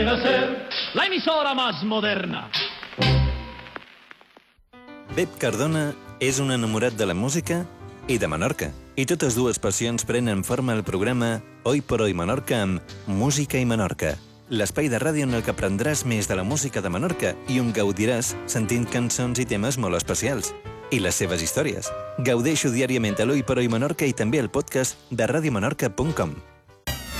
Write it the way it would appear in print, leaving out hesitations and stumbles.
Cadena Ser, la emisora más moderna. Pep Cardona és un enamorat de la música i de Menorca. I totes dues passions prenen forma al programa Hoy por Hoy Menorca amb Música i Menorca, l'espai de ràdio en el que aprendràs més de la música de Menorca i on gaudiràs sentint cançons i temes molt especials. I les seves històries. Gaudeixo diàriament a l'Hoy por Hoy Menorca i també al podcast de radiomenorca.com.